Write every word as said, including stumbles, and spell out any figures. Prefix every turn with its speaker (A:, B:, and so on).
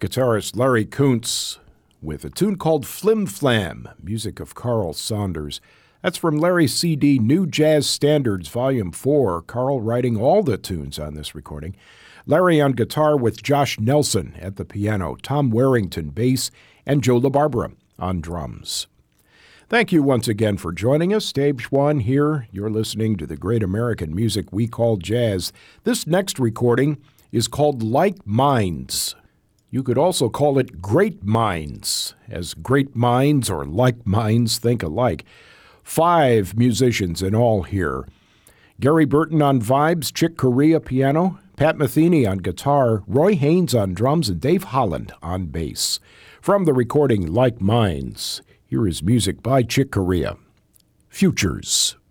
A: guitarist Larry Kuntz with a tune called Flim Flam, music of Carl Saunders. That's from Larry's C D New Jazz Standards, Volume four, Carl writing all the tunes on this recording. Larry on guitar with Josh Nelson at the piano, Tom Warrington bass, and Joe LaBarbera on drums. Thank you once again for joining us. Dave Schwann here. You're listening to the great American music we call jazz. This next recording is called Like Minds. You could also call it Great Minds, as great minds or like minds think alike. Five musicians in all here. Gary Burton on vibes, Chick Corea piano, Pat Metheny on guitar, Roy Haynes on drums, and Dave Holland on bass. From the recording Like Minds, here is music by Chick Corea, Futures.